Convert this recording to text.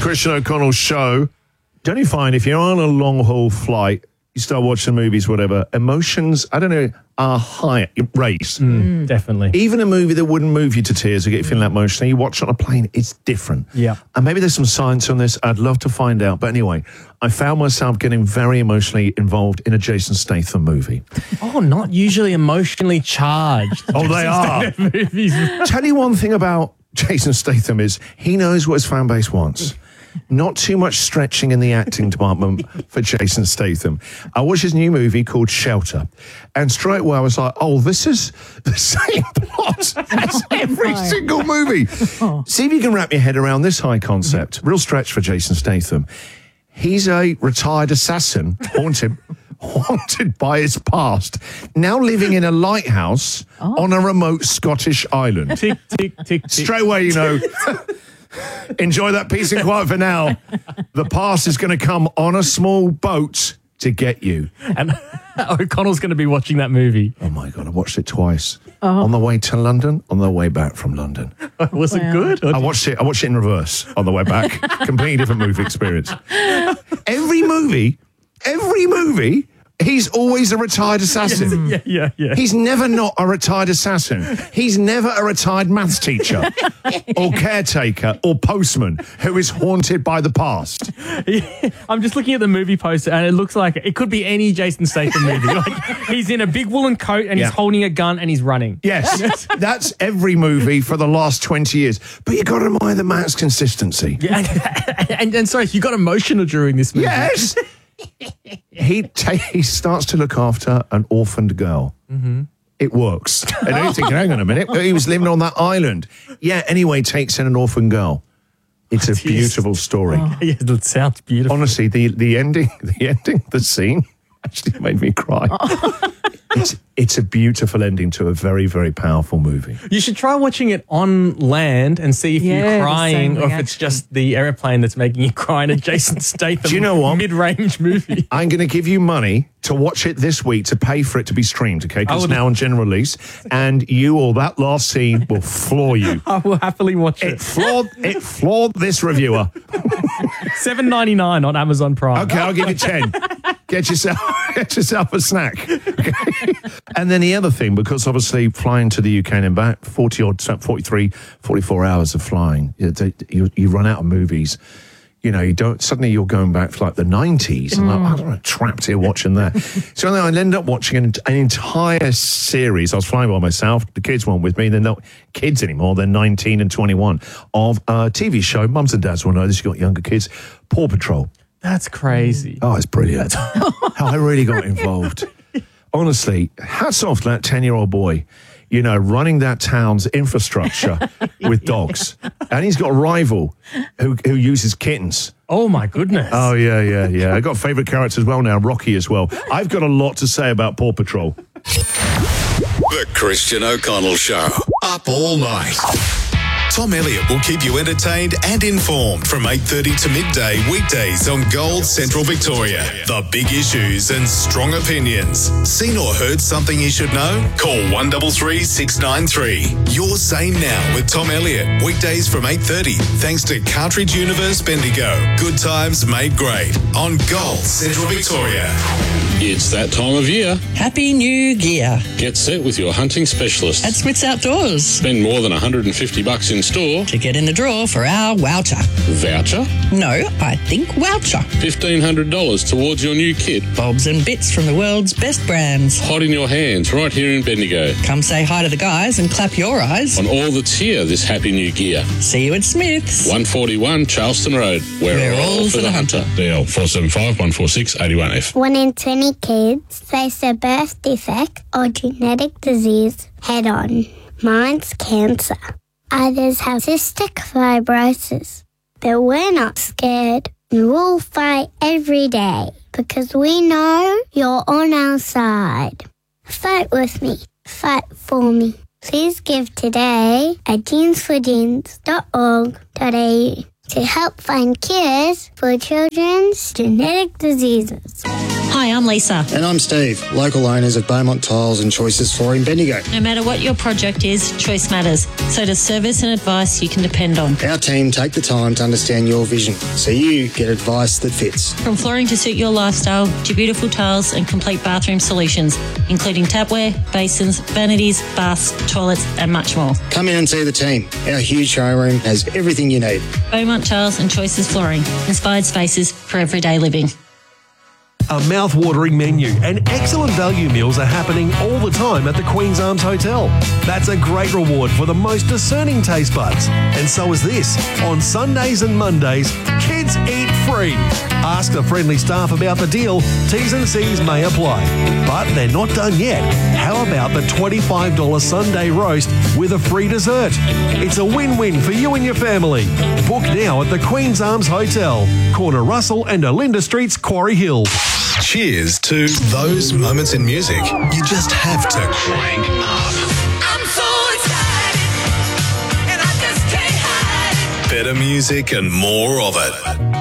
Christian O'Connell show. Don't you find if you're on a long-haul flight, you start watching movies, whatever, emotions, I don't know, are high, raised. Definitely. Even a movie that wouldn't move you to tears or get you feeling that emotional, you watch it on a plane, it's different. Yeah. And maybe there's some science on this. I'd love to find out. But anyway, I found myself getting very emotionally involved in a Jason Statham movie. Oh, not usually emotionally charged. Oh, they are. Movies. Tell you one thing about Jason Statham is he knows what his fan base wants. Not too much stretching in the acting department for Jason Statham. I watched his new movie called Shelter, and straight away I was like, oh, this is the same plot as every single movie. See if you can wrap your head around this high concept. Real stretch for Jason Statham. He's a retired assassin, haunted by his past, now living in a lighthouse on a remote Scottish island. Tick, tick, tick, tick. Straight away, you know, enjoy that peace and quiet for now. The past is going to come on a small boat to get you. And O'Connell's going to be watching that movie. Oh, my God, I watched it twice. On the way to London, on the way back from London. Was it good? I watched it in reverse on the way back. Completely different movie experience. Every movie, he's always a retired assassin. Yeah. He's never not a retired assassin. He's never a retired maths teacher or caretaker or postman who is haunted by the past. I'm just looking at the movie poster and it looks like it could be any Jason Statham movie. Like, he's in a big woolen coat and he's holding a gun and he's running. Yes, that's every movie for the last 20 years. But you got to admire the man's consistency. Yeah, and sorry, you got emotional during this movie. Yes. He starts to look after an orphaned girl. Mm-hmm. It works. And you're thinking, hang on a minute, he was living on that island. Yeah, anyway, takes in an orphaned girl. It's a beautiful story. Yeah, it sounds beautiful. Honestly, the ending, the scene actually made me cry. It's a beautiful ending to a very, very powerful movie. You should try watching it on land and see if you're crying or if it's just the airplane that's making you cry in a Jason Statham Do you know what? mid-range movie. I'm going to give you money to watch it this week to pay for it to be streamed, okay? Because it's now on general release. And that last scene will floor you. I will happily watch it. It floored this reviewer. $7.99 on Amazon Prime. Okay, I'll give you 10. Get yourself a snack. Okay? And then the other thing, because obviously flying to the UK and back, 44 hours of flying, you run out of movies. You know, suddenly you're going back to like the 90s and I don't know, trapped here watching that. So then I ended up watching an entire series. I was flying by myself. The kids weren't with me. They're not kids anymore. They're 19 and 21 of a TV show. Mums and dads will know this. You've got younger kids. Paw Patrol. That's crazy. Oh, it's brilliant. How I really got involved. Honestly, hats off to that 10-year-old boy, you know, running that town's infrastructure with dogs. And he's got a rival who uses kittens. Oh, my goodness. Oh, yeah. I got a favourite character as well now, Rocky as well. I've got a lot to say about Paw Patrol. The Christian O'Connell Show. Up all night. Tom Elliott will keep you entertained and informed from 8:30 to midday weekdays on Gold Central Victoria. The big issues and strong opinions. Seen or heard something you should know? Call 133 693. Your Say Now with Tom Elliott. Weekdays from 8:30 thanks to Cartridge Universe Bendigo. Good times made great on Gold Central Victoria. It's that time of year. Happy New Year Get set with your hunting specialist. at Smith's Outdoors Spend more than $150 in store. to get in the draw for our voucher. Voucher? No, I think voucher. $1,500 towards your new kit. Bobs and bits from the world's best brands. Hot in your hands right here in Bendigo. Come say hi to the guys and clap your eyes. On all that's here this happy new gear. See you at Smith's. 141 Charleston Road. We're all for the hunter. DL 475 146 81F. 1 in 20 kids face a birth defect or genetic disease head on. Mine's cancer. Others have cystic fibrosis. But we're not scared. We'll fight every day because we know you're on our side. Fight with me. Fight for me. Please give today at jeansforjeans.org.au to help find cures for children's genetic diseases. Hi, I'm Lisa. And I'm Steve, local owners of Beaumont Tiles and Choices Flooring Bendigo. No matter what your project is, choice matters. So does service and advice you can depend on. Our team take the time to understand your vision, so you get advice that fits. From flooring to suit your lifestyle to beautiful tiles and complete bathroom solutions, including tapware, basins, vanities, baths, toilets and much more. Come in and see the team. Our huge showroom has everything you need. Beaumont Tiles and Choices Flooring. Inspired spaces for everyday living. A mouth-watering menu and excellent value meals are happening all the time at the Queen's Arms Hotel. That's a great reward for the most discerning taste buds. And so is this. On Sundays and Mondays, kids eat free. Ask the friendly staff about the deal. T's and C's may apply. But they're not done yet. How about the $25 Sunday roast with a free dessert? It's a win-win for you and your family. Book now at the Queen's Arms Hotel, corner Russell and Olinda Streets, Quarry Hill. Cheers to those moments in music you just have to crank up. I'm so excited, and I just can't hide it. Better music and more of it.